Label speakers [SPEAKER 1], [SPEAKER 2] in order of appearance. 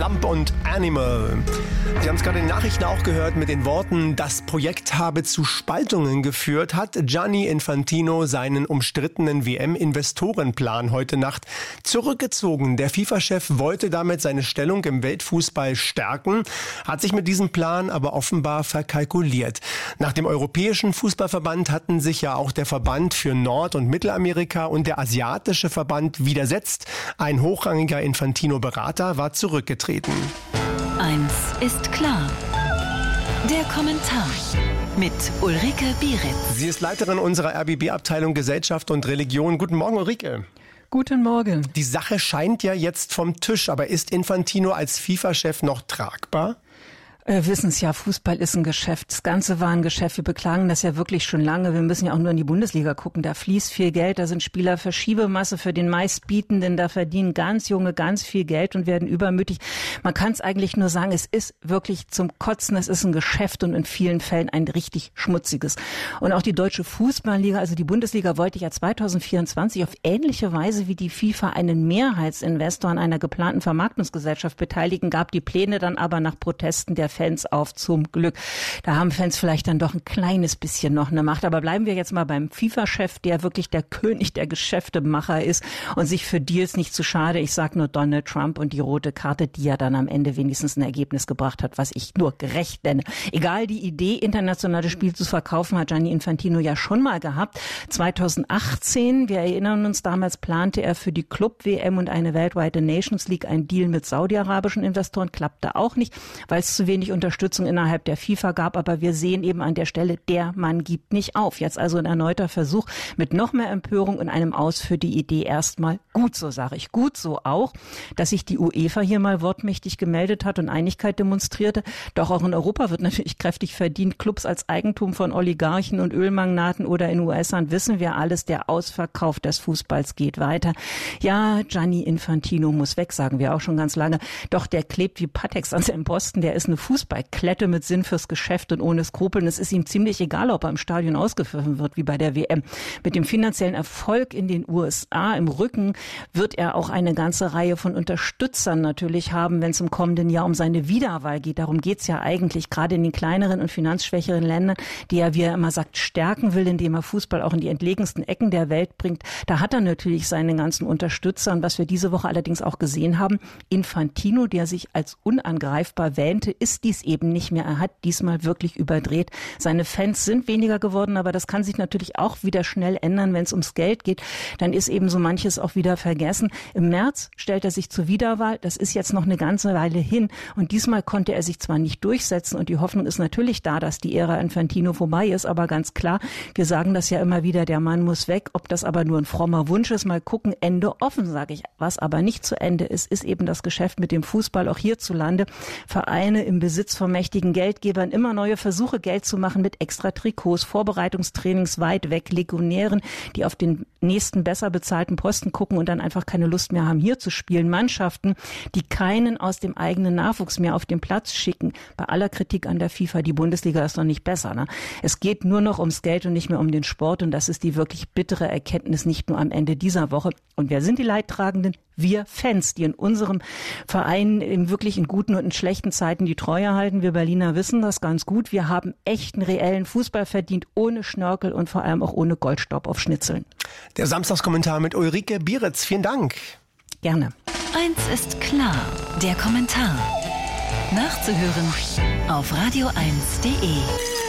[SPEAKER 1] Slump und Animal. Sie haben es gerade in den Nachrichten auch gehört mit den Worten, das Projekt habe zu Spaltungen geführt, hat Gianni Infantino seinen umstrittenen WM-Investorenplan heute Nacht zurückgezogen. Der FIFA-Chef wollte damit seine Stellung im Weltfußball stärken, hat sich mit diesem Plan aber offenbar verkalkuliert. Nach dem Europäischen Fußballverband hatten sich ja auch der Verband für Nord- und Mittelamerika und der Asiatische Verband widersetzt. Ein hochrangiger Infantino-Berater war zurückgetreten.
[SPEAKER 2] Eins ist klar. Der Kommentar mit Ulrike Bieritz.
[SPEAKER 1] Sie ist Leiterin unserer RBB-Abteilung Gesellschaft und Religion. Guten Morgen, Ulrike.
[SPEAKER 3] Guten Morgen.
[SPEAKER 1] Die Sache scheint ja jetzt vom Tisch, aber ist Infantino als FIFA-Chef noch tragbar?
[SPEAKER 3] Wissen es ja, Fußball ist ein Geschäft. Das Ganze war ein Geschäft. Wir beklagen das ja wirklich schon lange. Wir müssen ja auch nur in die Bundesliga gucken. Da fließt viel Geld, da sind Spieler Verschiebemasse für den Meistbietenden. Da verdienen ganz Junge ganz viel Geld und werden übermütig. Man kann es eigentlich nur sagen, es ist wirklich zum Kotzen. Es ist ein Geschäft und in vielen Fällen ein richtig schmutziges. Und auch die Deutsche Fußballliga, also die Bundesliga, wollte ja 2024 auf ähnliche Weise wie die FIFA einen Mehrheitsinvestor an einer geplanten Vermarktungsgesellschaft beteiligen, gab die Pläne dann aber nach Protesten der Fans auf, zum Glück. Da haben Fans vielleicht dann doch ein kleines bisschen noch eine Macht. Aber bleiben wir jetzt mal beim FIFA-Chef, der wirklich der König der Geschäftemacher ist und sich für Deals nicht zu schade. Ich sage nur Donald Trump und die rote Karte, die ja dann am Ende wenigstens ein Ergebnis gebracht hat, was ich nur gerecht nenne. Egal, die Idee, internationale Spiele zu verkaufen, hat Gianni Infantino ja schon mal gehabt. 2018, wir erinnern uns, damals plante er für die Club-WM und eine weltweite Nations League einen Deal mit saudi-arabischen Investoren. Klappte auch nicht, weil es zu wenig Unterstützung innerhalb der FIFA gab, aber wir sehen eben an der Stelle, der Mann gibt nicht auf. Jetzt also ein erneuter Versuch mit noch mehr Empörung und einem Aus für die Idee erstmal gut, so sage ich. Gut so auch, dass sich die UEFA hier mal wortmächtig gemeldet hat und Einigkeit demonstrierte. Doch auch in Europa wird natürlich kräftig verdient. Clubs als Eigentum von Oligarchen und Ölmagnaten oder in US-Land wissen wir alles. Der Ausverkauf des Fußballs geht weiter. Ja, Gianni Infantino muss weg, sagen wir auch schon ganz lange. Doch der klebt wie Patex an seinem Posten. Der ist eine Fußballklette mit Sinn fürs Geschäft und ohne Skrupeln. Es ist ihm ziemlich egal, ob er im Stadion ausgepfiffen wird, wie bei der WM. Mit dem finanziellen Erfolg in den USA im Rücken wird er auch eine ganze Reihe von Unterstützern natürlich haben, wenn es im kommenden Jahr um seine Wiederwahl geht. Darum geht's ja eigentlich, gerade in den kleineren und finanzschwächeren Ländern, die er, wie er immer sagt, stärken will, indem er Fußball auch in die entlegensten Ecken der Welt bringt. Da hat er natürlich seine ganzen Unterstützer. Und was wir diese Woche allerdings auch gesehen haben, Infantino, der sich als unangreifbar wähnte, ist dies eben nicht mehr. Er hat diesmal wirklich überdreht. Seine Fans sind weniger geworden, aber das kann sich natürlich auch wieder schnell ändern, wenn es ums Geld geht. Dann ist eben so manches auch wieder vergessen. Im März stellt er sich zur Wiederwahl. Das ist jetzt noch eine ganze Weile hin. Und diesmal konnte er sich zwar nicht durchsetzen und die Hoffnung ist natürlich da, dass die Ära Infantino vorbei ist, aber ganz klar, wir sagen das ja immer wieder, der Mann muss weg. Ob das aber nur ein frommer Wunsch ist, mal gucken, Ende offen, sage ich. Was aber nicht zu Ende ist, ist eben das Geschäft mit dem Fußball auch hierzulande. Vereine im Besitz von mächtigen Geldgebern, immer neue Versuche, Geld zu machen mit extra Trikots, Vorbereitungstrainings weit weg, Legionären, die auf den nächsten besser bezahlten Posten gucken und dann einfach keine Lust mehr haben, hier zu spielen. Mannschaften, die keinen aus dem eigenen Nachwuchs mehr auf den Platz schicken. Bei aller Kritik an der FIFA, die Bundesliga ist noch nicht besser. Ne? Es geht nur noch ums Geld und nicht mehr um den Sport und das ist die wirklich bittere Erkenntnis, nicht nur am Ende dieser Woche. Und wer sind die Leidtragenden? Wir Fans, die in unserem Verein wirklich in guten und in schlechten Zeiten die Treue halten. Wir Berliner wissen das ganz gut. Wir haben echten, reellen Fußball verdient, ohne Schnörkel und vor allem auch ohne Goldstaub auf Schnitzeln.
[SPEAKER 1] Der Samstagskommentar mit Ulrike Bieritz. Vielen Dank.
[SPEAKER 3] Gerne.
[SPEAKER 2] Eins ist klar, der Kommentar. Nachzuhören auf radio1.de.